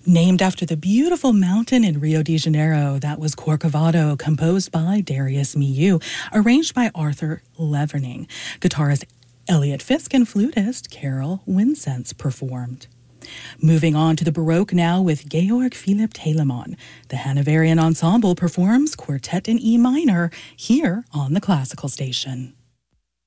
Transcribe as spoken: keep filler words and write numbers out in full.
Named after the beautiful mountain in Rio de Janeiro, that was Corcovado, composed by Darius Milhaud, arranged by Arthur Leverning. Guitarist Elliot Fisk and flutist Carol Winsense performed. Moving on to the Baroque now with Georg Philipp Telemann. The Hanoverian Ensemble performs Quartet in E minor here on the Classical Station.